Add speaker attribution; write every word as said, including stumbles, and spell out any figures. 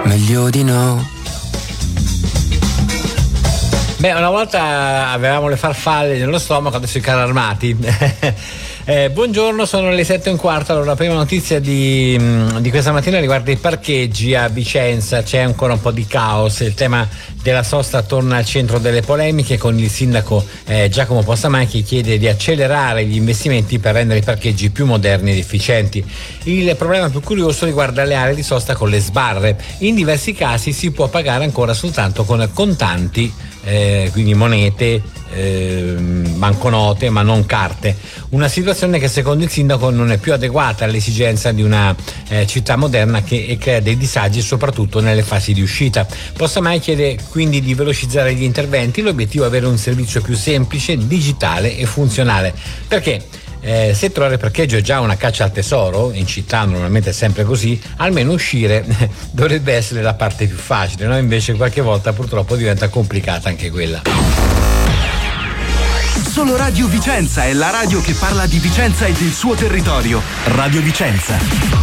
Speaker 1: meglio di no.
Speaker 2: Beh, una volta avevamo le farfalle nello stomaco, adesso i carri armati. Eh, buongiorno, sono le sette e un quarto. Allora, la prima notizia di, di questa mattina riguarda i parcheggi a Vicenza. C'è ancora un po' di caos. Il tema della sosta torna al centro delle polemiche, con il sindaco eh, Giacomo Possamai che chiede di accelerare gli investimenti per rendere i parcheggi più moderni ed efficienti. Il problema più curioso riguarda le aree di sosta con le sbarre. In diversi casi si può pagare ancora soltanto con contanti, eh, quindi monete, eh, banconote, ma non carte. Una situazione che secondo il sindaco non è più adeguata all'esigenza di una eh, città moderna che e crea dei disagi soprattutto nelle fasi di uscita. Possamai chiede quindi di velocizzare gli interventi. L'obiettivo è avere un servizio più semplice, digitale e funzionale, perché Eh, se trovare parcheggio è già una caccia al tesoro, in città normalmente è sempre così, almeno uscire dovrebbe essere la parte più facile, no? Invece qualche volta purtroppo diventa complicata anche quella.
Speaker 3: Solo Radio Vicenza è la radio che parla di Vicenza e del suo territorio. Radio Vicenza.